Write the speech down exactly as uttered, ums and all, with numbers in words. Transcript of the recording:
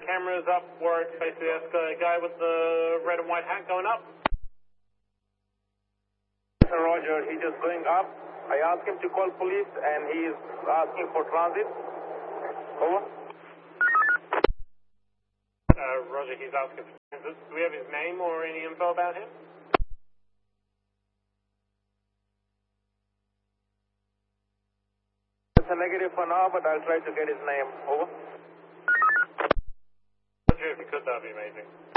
cameras up where it's basically that's the guy with the red and white hat going up? Sir Roger, he's just going up. I asked him to call police and he is asking for transit. Over. Uh, Roger, he's asking. Do we have his name or any info about him? It's a negative for now, but I'll try to get his name. Over. Roger, if you could, that'd be amazing.